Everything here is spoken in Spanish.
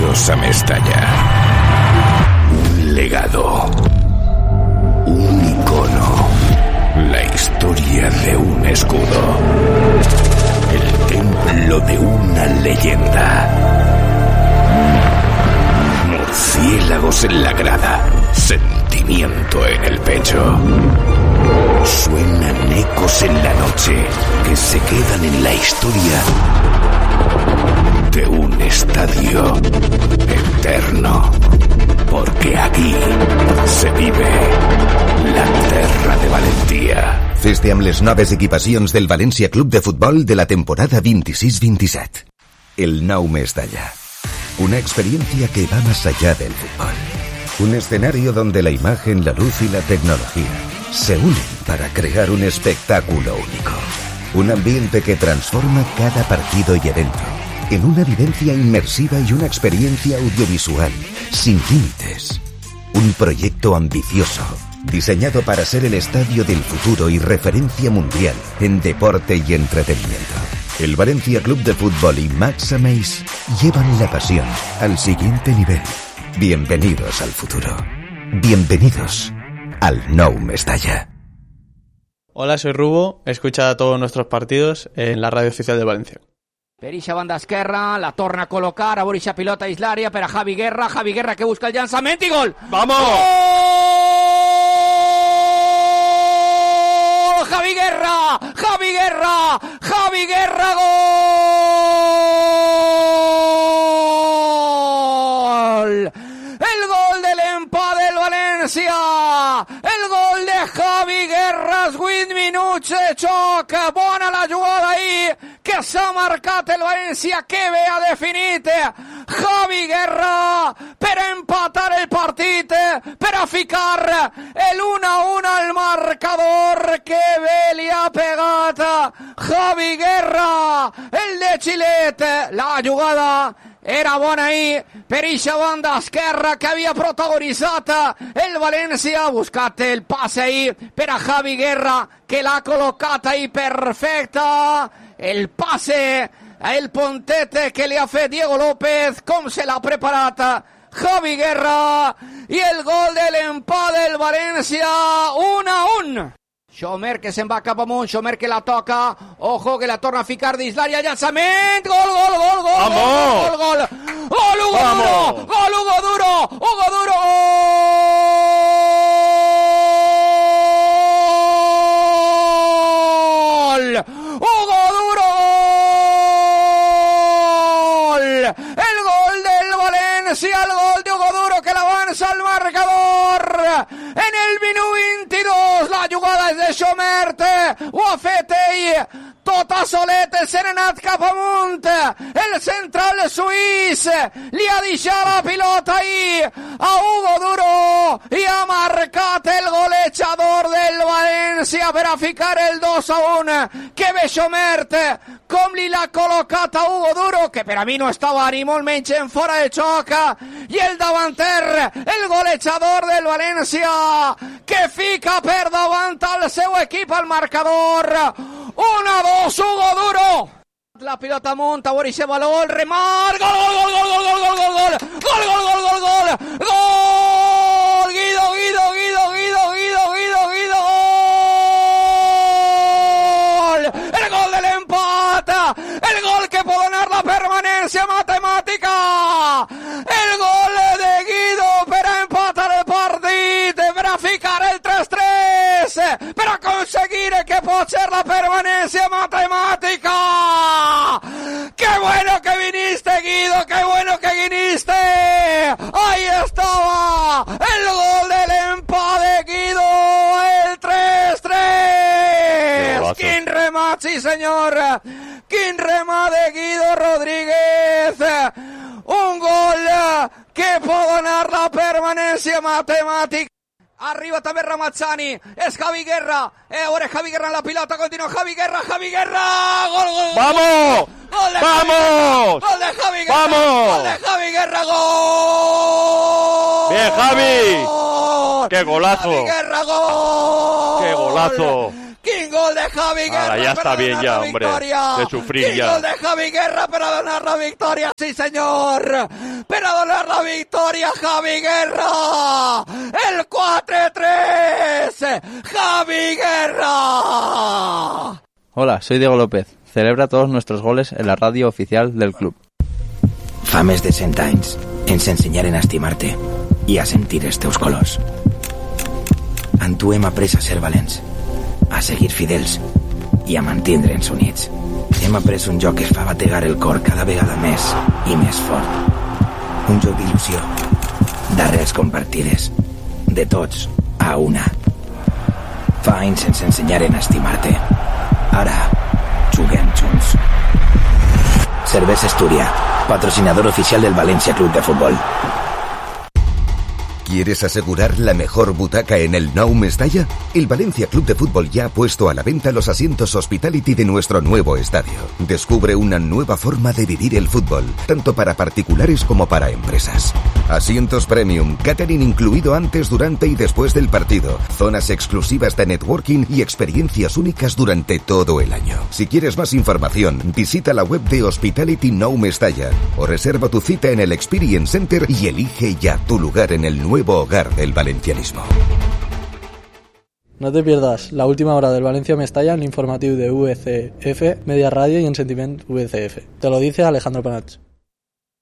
Bienvenidos a Mestalla. Un legado. Un icono. La historia de un escudo. El templo de una leyenda. Murciélagos en la grada. Sentimiento en el pecho. Suenan ecos en la noche que se quedan en la historia de un estadio eterno. Porque aquí se vive la terra de Valentía. Fes-te amb les noves equipacions del València Club de Futbol de la temporada 26-27. El nou Mestalla. Una experiencia que va más allá del fútbol. Un escenario donde la imagen, la luz y la tecnología se unen para crear un espectáculo único. Un ambiente que transforma cada partido y evento en una vivencia inmersiva y una experiencia audiovisual sin límites. Un proyecto ambicioso, diseñado para ser el estadio del futuro y referencia mundial en deporte y entretenimiento. El Valencia Club de Fútbol y Max Ameis llevan la pasión al siguiente nivel. Bienvenidos al futuro. Bienvenidos al Nou Mestalla. Hola, soy Rubo. Escucha todos nuestros partidos en la radio oficial de Valencia. Perixa banda esquerra, la torna a col·locar, a Borisha pilota dins l'àrea per a Javi Guerra que busca el llançament i gol! ¡Vamos! Gol! Javi Guerra, gol! El gol de l'empat del València! El gol de Javi Guerra, 8 minuts de xoc, bona la jugada ahir, que s'ha marcat el València, que bé ha definit Javi Guerra per empatar el partit, per a ficar el 1-1 al marcador. Que bé li ha pegat Javi Guerra, el de Xilet. La jugada era bona ahir per eixa banda esquerra que havia protagonitzat el València. Ha buscat el passe ahir per a Javi Guerra, que l'ha col·locat ahir perfecta. El passe, el pontete que li ha fet Diego López, com se l'ha preparat Javi Guerra, i el gol de l'empat del València, 1-1. Xomer que se'n va cap amunt, Xomer que la toca, ojo que la torna a ficar dins l'àrea, llançament, gol, Hugo Duro, el gol del València, el gol de Hugo Duro que l'avança al marcador en el minut 22. La jugada és de Xomert, ho ha fet ell tota solet, se n'ha anat cap amunt el central suís, li ha deixat la pilota ahir a Hugo Duro i ha marcat el golejador del València per a ficar el 2-1. Que bé Xomert, com li l'ha col·locat a Hugo Duro, que per a mi no estava ni molt menys en fora de xoc, i el davanter, el golejador del València, que fica per davant al seu equip al marcador. 1-2, Hugo Duro. La pilota amunt, a Borisha baló, el remat, gol, Guido, el gol del empat, el gol que pot donar la permanència matemàtica, el gol de Guido per a empatar el partit, per a ficar el 3-3, per a aconseguir que pot ser la permanència matemàtica. ¡Qué bueno que viniste, Guido! ¡Qué bueno que viniste! ¡Ahí estaba! El gol del empat de Guido, el 3-3. ¡Quin remat, sí senyor! ¡Quin remat de Guido Rodríguez! Un gol que pot donar la permanència matemàtica. Arriba també Ramazzani, és Javi Guerra, ahora Javi Guerra en la pilota, continua Javi Guerra, gol, ¡Vamos! ¡Vamos! Gol de Javi Guerra, ¡Vamos! gol de Javi Guerra, gol. ¡Bien, Javi! ¡Qué golazo! Javi Guerra, gol. ¡Qué golazo! Quin gol de Javi Guerra. Ya está bien ya, hombre, de sufrir ya. Gol de Javi Guerra para donar la victoria. Sí, señor. Para donar la victoria, Javi Guerra. El 4-3. Javi Guerra. Hola, soy Diego López. Celebra todos nuestros goles en la radio oficial del club. Fa més de 100 anys ens ensenyaren a estimar-te i a sentir els teus colors. En tu hem après a ser valents, a seguir fidels i a mantindre'ns units. Hem après un joc que fa bategar el cor cada vegada més i més fort. Un joc d'il·lusió, d'arrels compartides, de tots a una. Fa anys ens ensenyaren a estimar-te. Ara juguem junts. Cervesa Astúria, patrocinador oficial del Valencia Club de Fútbol. ¿Quieres asegurar la mejor butaca en el Nou Mestalla? El Valencia Club de Fútbol ya ha puesto a la venta los asientos Hospitality de nuestro nuevo estadio. Descubre una nueva forma de vivir el fútbol, tanto para particulares como para empresas. Asientos premium, catering incluido antes, durante y después del partido, zonas exclusivas de networking y experiencias únicas durante todo el año. Si quieres más información, visita la web de Hospitality Nou Mestalla o reserva tu cita en el Experience Center y elige ya tu lugar en el nuevo hogar del valencianismo. No te pierdas la última hora del Valencia Mestalla en el informatiu de VCF, Media Radio y en Sentiment VCF. Te lo dice Alejandro Panach.